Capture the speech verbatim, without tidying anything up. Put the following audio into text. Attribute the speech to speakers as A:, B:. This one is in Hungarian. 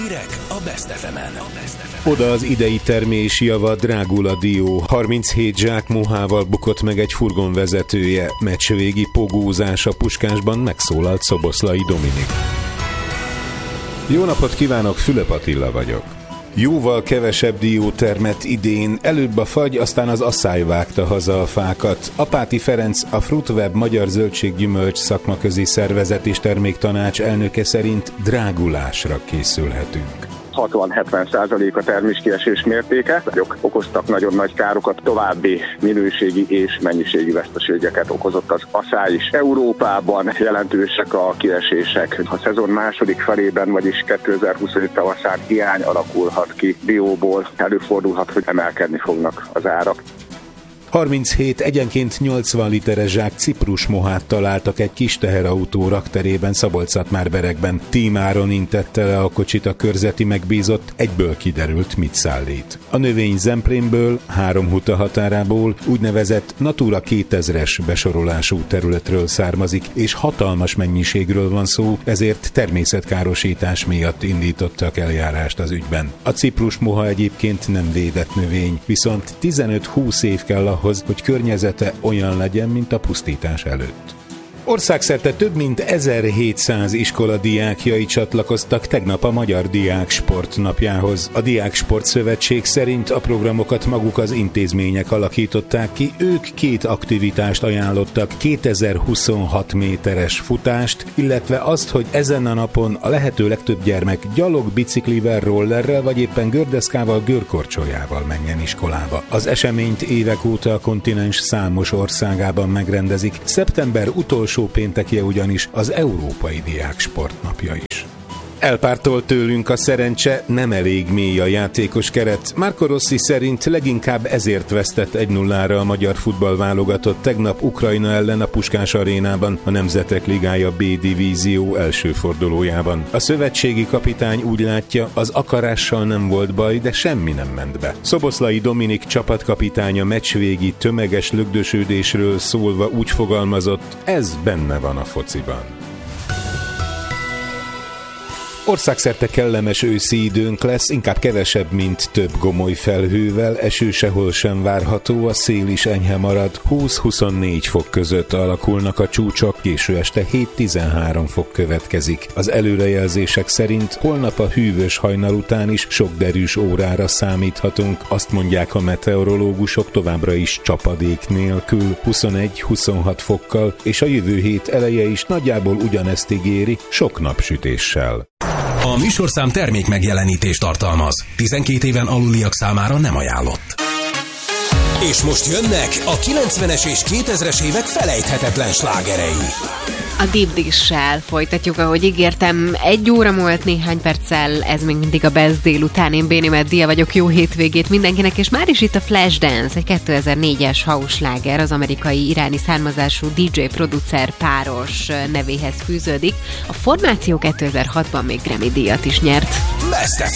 A: Hírek a Best ef emen.
B: Oda az idei termés java Drágula dió. harminchét zsák mohával bukott meg egy furgon vezetője. Meccsvégi pogózás a Puskásban, megszólalt Szoboszlai Dominik. Jó napot kívánok, Fülöp Attila vagyok. Jóval kevesebb dió termett idén, előbb a fagy, aztán az asszály vágta haza a fákat. Apáti Ferenc, a Fruitweb Magyar Zöldséggyümölcs Szakmaközi Szervezet és Terméktanács elnöke szerint drágulásra készülhetünk.
C: hatvan-hetven százalék a terméskiesés mértéke. Okoztak nagyon nagy károkat, további minőségi és mennyiségi veszteségeket okozott az asszály is. Európában jelentősek a kiesések. A szezon második felében, vagyis kétezer-huszonöt tavaszán hiány alakulhat ki dióból. Előfordulhat, hogy emelkedni fognak az árak.
B: harminchét egyenként nyolcvan literes zsák ciprus mohát találtak egy kis teherautó rakterében Szabolcs-Szatmár-Berekben. Tímáron intette le a kocsit a körzeti megbízott, egyből kiderült, mit szállít. A növény Zemplénből, három huta határából, úgynevezett Natura kétezres besorolású területről származik, és hatalmas mennyiségről van szó, ezért természetkárosítás miatt indítottak eljárást az ügyben. A ciprus moha egyébként nem védett növény, viszont tizenöt-húsz év kell ahhoz, hogy környezete olyan legyen, mint a pusztítás előtt. Országszerte több mint ezerhétszáz iskola diákjai csatlakoztak tegnap a Magyar Diáksport napjához. A Diáksport Szövetség szerint a programokat maguk az intézmények alakították ki, ők két aktivitást ajánlottak, kétezer-huszonhat méteres futást, illetve azt, hogy ezen a napon a lehető legtöbb gyermek gyalog, biciklivel, rollerrel vagy éppen gördeszkával, görkorcsolyával menjen iskolába. Az eseményt évek óta a kontinens számos országában megrendezik. Szeptember utolsó péntekje ugyanis az Európai Diáksport napja is. Elpártolt tőlünk a szerencse, nem elég mély a játékos keret. Marco Rossi szerint leginkább ezért vesztett egy nullára a magyar futballválogatott tegnap Ukrajna ellen a Puskás arénában, a Nemzetek Ligája B divízió első fordulójában. A szövetségi kapitány úgy látja, az akarással nem volt baj, de semmi nem ment be. Szoboszlai Dominik csapatkapitánya meccsvégi tömeges lögdösödésről szólva úgy fogalmazott, ez benne van a fociban. Országszerte kellemes őszi időnk lesz, inkább kevesebb, mint több gomoly felhővel, eső sehol sem várható, a szél is enyhe marad, húsz-huszonnégy fok között alakulnak a csúcsok, késő este hét-tizenhárom fok következik. Az előrejelzések szerint holnap a hűvös hajnal után is sok derűs órára számíthatunk, azt mondják a meteorológusok, továbbra is csapadék nélkül, huszonegy-huszonhat fokkal, és a jövő hét eleje is nagyjából ugyanezt ígéri, sok napsütéssel.
A: A műsorszám termék megjelenítést tartalmaz. tizenkét éven aluliak számára nem ajánlott. És most jönnek a kilencvenes és kétezres évek felejthetetlen slágerei.
D: A Deep Dish-sel folytatjuk, ahogy ígértem, egy óra múlt néhány perccel, ez még mindig a Best délután, én Béni Meddia vagyok, jó hétvégét mindenkinek, és már is itt a Flashdance, egy kétezer-négyes house sláger, az amerikai iráni származású dé dzsé producer páros nevéhez fűződik. A formáció kétezer-hatban még Grammy díjat is nyert.
A: Best ef